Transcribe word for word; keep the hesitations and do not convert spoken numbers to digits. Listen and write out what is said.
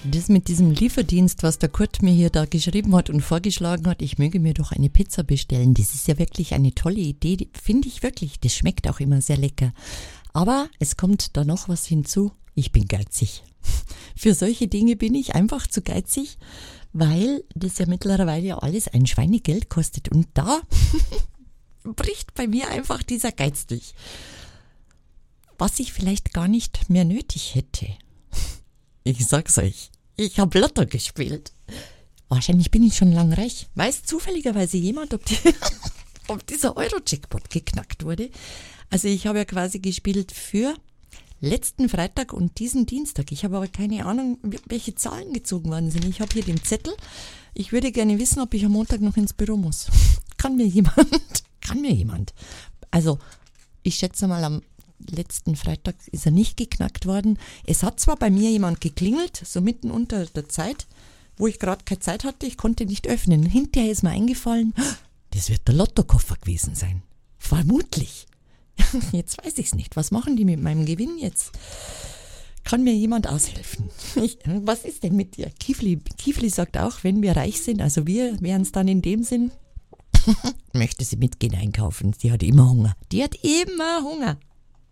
Das mit diesem Lieferdienst, was der Kurt mir hier da geschrieben hat und vorgeschlagen hat, ich möge mir doch eine Pizza bestellen, das ist ja wirklich eine tolle Idee, finde ich wirklich. Das schmeckt auch immer sehr lecker. Aber es kommt da noch was hinzu, ich bin geizig. Für solche Dinge bin ich einfach zu geizig, weil das ja mittlerweile ja alles ein Schweinegeld kostet. Und da bricht bei mir einfach dieser Geiz durch. Was ich vielleicht gar nicht mehr nötig hätte. Ich sag's euch, ich habe Lotto gespielt. Wahrscheinlich bin ich schon lang reich. Weiß zufälligerweise jemand, ob, die, ob dieser Euro-Jackpot geknackt wurde? Also ich habe ja quasi gespielt für letzten Freitag und diesen Dienstag. Ich habe aber keine Ahnung, welche Zahlen gezogen worden sind. Ich habe hier den Zettel. Ich würde gerne wissen, ob ich am Montag noch ins Büro muss. Kann mir jemand? Kann mir jemand? Also ich schätze mal, am letzten Freitag ist er nicht geknackt worden. Es hat zwar bei mir jemand geklingelt, so mitten unter der Zeit, wo ich gerade keine Zeit hatte, ich konnte nicht öffnen. Hinterher ist mir eingefallen, das wird der Lottokoffer gewesen sein. Vermutlich. Jetzt weiß ich es nicht. Was machen die mit meinem Gewinn jetzt? Kann mir jemand aushelfen? Ich, was ist denn mit dir? Kiefli, Kiefli sagt auch, wenn wir reich sind, also wir wären es dann in dem Sinn, möchte sie mitgehen einkaufen. Sie hat immer Hunger. Die hat immer Hunger.